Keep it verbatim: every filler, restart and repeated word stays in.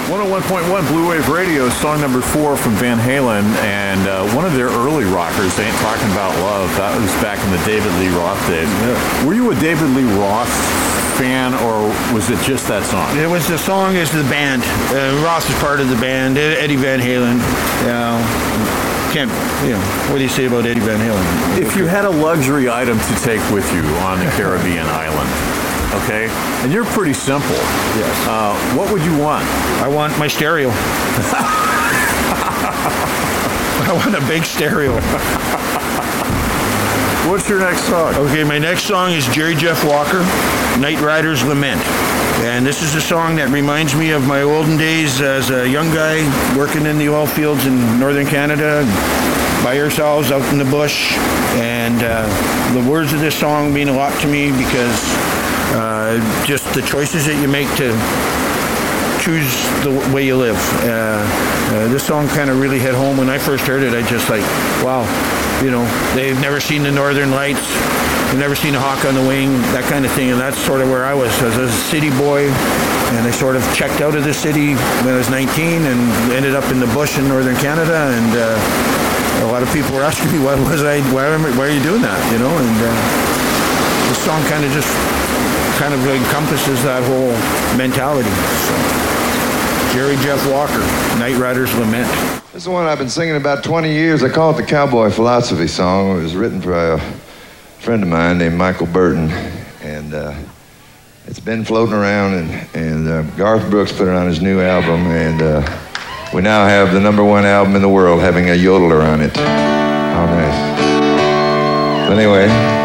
one oh one point one Blue Wave Radio, song number four from Van Halen, and uh, one of their early rockers, Ain't Talking About Love. That was back in the David Lee Roth days. Yeah. Were you a David Lee Roth fan, or was it just that song? It was the song, is the band. Uh, Roth is part of the band, Eddie Van Halen. You know, can't, you know, what do you say about Eddie Van Halen? If you had a luxury item to take with you on the Caribbean island, okay, and you're pretty simple. Yes. Uh, what would you want? I want my stereo. I want a big stereo. What's your next song? Okay, my next song is Jerry Jeff Walker, Night Rider's Lament. And this is a song that reminds me of my olden days as a young guy working in the oil fields in northern Canada, by ourselves out in the bush. And uh, the words of this song mean a lot to me because uh, just the choices that you make to choose the way you live. Uh, uh, this song kind of really hit home. When I first heard it, I just like, wow, you know, they've never seen the Northern Lights, they've never seen a hawk on the wing, that kind of thing. And that's sort of where I was. I was a city boy, and I sort of checked out of the city when I was nineteen and ended up in the bush in northern Canada. And uh, a lot of people were asking me, why was I, why, am I, why are you doing that, you know? And uh, this song kind of just kind of encompasses that whole mentality. So. Jerry Jeff Walker, Night Rider's Lament. This is one I've been singing about twenty years. I call it the Cowboy Philosophy Song. It was written by a friend of mine named Michael Burton, and uh, it's been floating around, and, and uh, Garth Brooks put it on his new album, and uh, we now have the number one album in the world having a yodeler on it. How nice. But anyway...